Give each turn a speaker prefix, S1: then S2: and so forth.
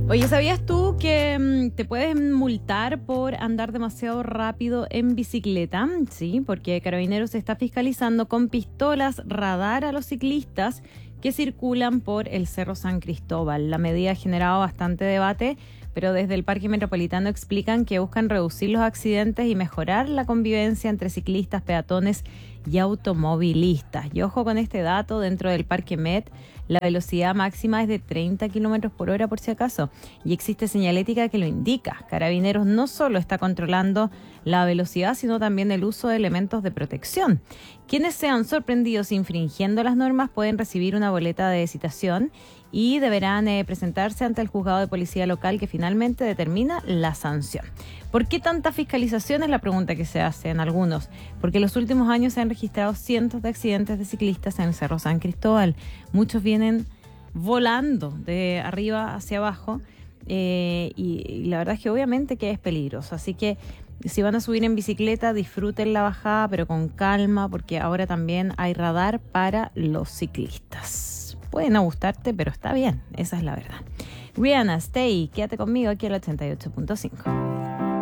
S1: Oye, ¿sabías tú que te pueden multar por andar demasiado rápido en bicicleta? Sí, porque Carabineros está fiscalizando con pistolas radar a los ciclistas que circulan por el Cerro San Cristóbal. La medida ha generado bastante debate, pero desde el Parque Metropolitano explican que buscan reducir los accidentes y mejorar la convivencia entre ciclistas, peatones y automovilistas. Y ojo con este dato, dentro del Parque Met, la velocidad máxima es de 30 kilómetros por hora por si acaso, y existe señalética que lo indica. Carabineros no solo está controlando la velocidad, sino también el uso de elementos de protección. Quienes sean sorprendidos infringiendo las normas pueden recibir una boleta de citación y deberán presentarse ante el juzgado de policía local que finalmente determina la sanción. ¿Por qué tanta fiscalización? Es la pregunta que se hacen algunos. Porque en los últimos años se han registrado cientos de accidentes de ciclistas en el Cerro San Cristóbal. Muchos vienen volando de arriba hacia abajo y la verdad es que obviamente que es peligroso. Así que si van a subir en bicicleta, disfruten la bajada, pero con calma, porque ahora también hay radar para los ciclistas. Puede no gustarte, pero está bien, esa es la verdad. Rihanna, Stay, quédate conmigo aquí al 88.5.